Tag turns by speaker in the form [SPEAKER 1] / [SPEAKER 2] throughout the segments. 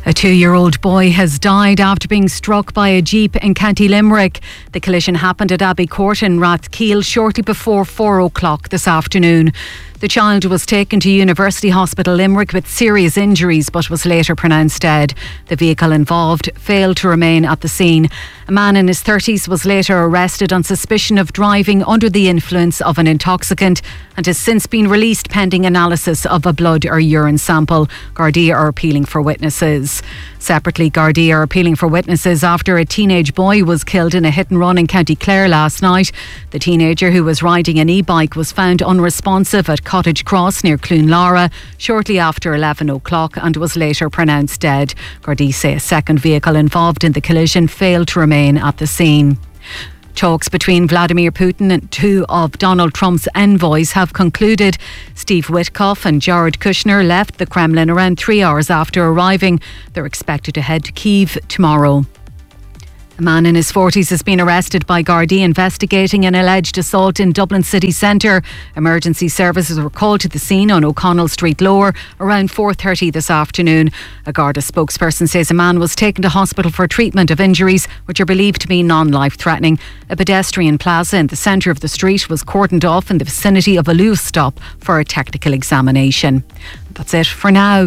[SPEAKER 1] A 2-year-old boy has died after being struck by a jeep in County Limerick. The collision happened at Abbey Court in Rathkeil shortly before 4 o'clock this afternoon. The child was taken to University Hospital Limerick with serious injuries but was later pronounced dead. The vehicle involved failed to remain at the scene. A man in his 30s was later arrested on suspicion of driving under the influence of an intoxicant and has since been released pending analysis of a blood or urine sample. Gardaí are appealing for witnesses. Separately, Gardaí are appealing for witnesses after a teenage boy was killed in a hit and run in County Clare last night. The teenager, who was riding an e-bike, was found unresponsive at Cottage Cross near Cloonlara shortly after 11 o'clock and was later pronounced dead. Gardaí say a second vehicle involved in the collision failed to remain at the scene. Talks between Vladimir Putin and two of Donald Trump's envoys have concluded. Steve Witkoff and Jared Kushner left the Kremlin around 3 hours after arriving. They're expected to head to Kyiv tomorrow. A man in his 40s has been arrested by Gardaí investigating an alleged assault in Dublin city centre. Emergency services were called to the scene on O'Connell Street Lower around 4:30 this afternoon. A Garda spokesperson says a man was taken to hospital for treatment of injuries which are believed to be non-life threatening. A pedestrian plaza in the centre of the street was cordoned off in the vicinity of a Luas stop for a technical examination. That's it for now.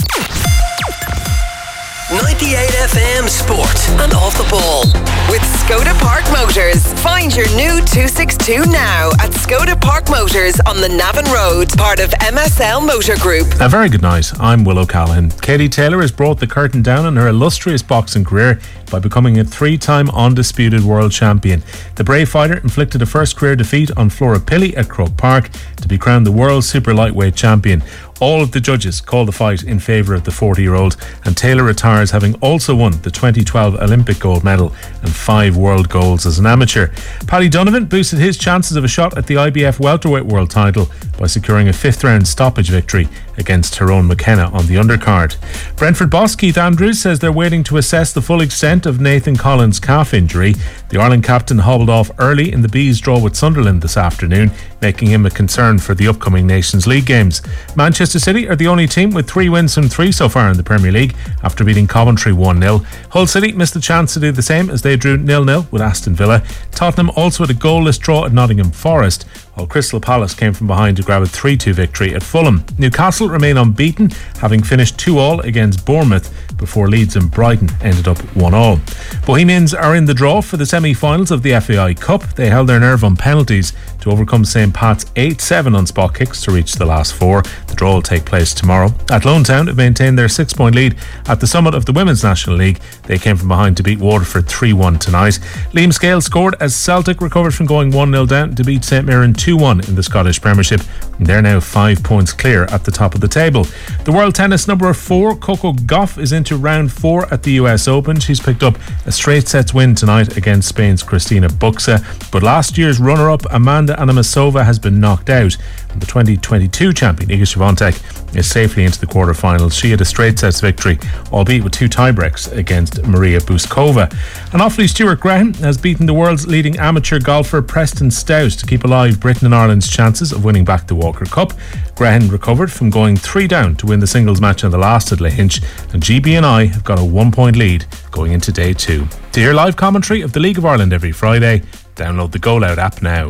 [SPEAKER 2] 98 FM Sport and Off the Ball with Skoda Park Motors. Find your new 262 now at Skoda Park Motors on the Navan Road, part of MSL Motor Group.
[SPEAKER 3] A very good night. I'm Will O'Callaghan. Katie Taylor has brought the curtain down on her illustrious boxing career by becoming a 3-time undisputed world champion. The brave fighter inflicted a first career defeat on Flora Pilley at Croke Park to be crowned the world super lightweight champion. All of the judges called the fight in favour of the 40-year-old, and Taylor retires having also won the 2012 Olympic gold medal and 5 world golds as an amateur. Paddy Donovan boosted his chances of a shot at the IBF welterweight world title by securing a 5th round stoppage victory against Tyrone McKenna on the undercard. Brentford boss Keith Andrews says they're waiting to assess the full extent of Nathan Collins' calf injury. The Ireland captain hobbled off early in the Bees' draw with Sunderland this afternoon, making him a concern for the upcoming Nations League games. Manchester City are the only team with 3 wins from 3 so far in the Premier League after beating Coventry 1-0. Hull City missed the chance to do the same as they drew 0-0 with Aston Villa. Tottenham also had a goalless draw at Nottingham Forest, while Crystal Palace came from behind to grab a 3-2 victory at Fulham. Newcastle remain unbeaten, having finished 2-2 against Bournemouth before Leeds and Brighton ended up 1-1. Bohemians are in the draw for the semi-finals of the FAI Cup. They held their nerve on penalties to overcome St. Pat's 8-7 on spot kicks to reach the last 4. The draw will take place tomorrow. Athlone Town have maintained their 6-point lead at the summit of the Women's National League. They came from behind to beat Waterford 3-1 tonight. Liam Scales scored as Celtic recovered from going 1-0 down to beat St Mirren 2-1 in the Scottish Premiership. And they're now 5 points clear at the top of the table. The world tennis number 4, Coco Gauff, is into round 4 at the US Open. She's picked up a straight sets win tonight against Spain's Cristina Buxa, but last year's runner-up Amanda Anamasova has been knocked out, and the 2022 champion Iga Swiatek is safely into the quarterfinals. She had a straight sets victory, albeit with 2 tiebreaks against Maria Buskova. And Offaly Stuart Graham has beaten the world's leading amateur golfer Preston Stout to keep alive Britain and Ireland's chances of winning back the Walker Cup. Graham recovered from going 3 down to win the singles match on the last at Lahinch, and GB&I have got a 1-point lead going into day 2. To hear live commentary of the League of Ireland every Friday, download the Go Loud app now.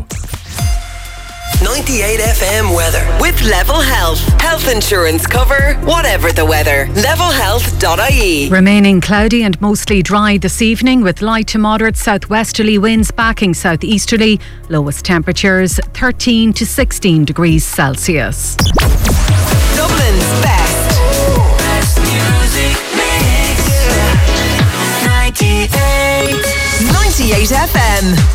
[SPEAKER 2] 98 FM weather with Level Health. Health insurance cover, whatever the weather. Levelhealth.ie.
[SPEAKER 1] Remaining cloudy and mostly dry this evening with light to moderate southwesterly winds backing southeasterly. Lowest temperatures 13 to 16 degrees Celsius.
[SPEAKER 2] Dublin's best.
[SPEAKER 4] Best music mix. 98
[SPEAKER 2] 98 FM.